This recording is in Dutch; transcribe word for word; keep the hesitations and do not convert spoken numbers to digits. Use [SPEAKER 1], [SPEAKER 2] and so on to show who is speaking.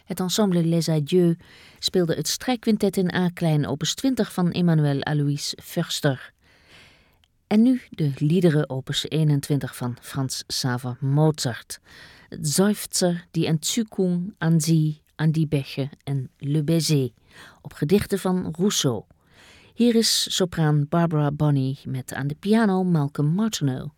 [SPEAKER 1] Het ensemble Les Adieux speelde het strijkquintet in A-klein opus twintig van Emanuel Alois Förster. En nu de liederen opus eenentwintig van Franz Xaver Mozart. Seufzer, die Entzückung an sie, an die Bäche en Le Baiser, op gedichten van Rousseau. Hier is sopraan Barbara Bonney met aan de piano Malcolm Martineau.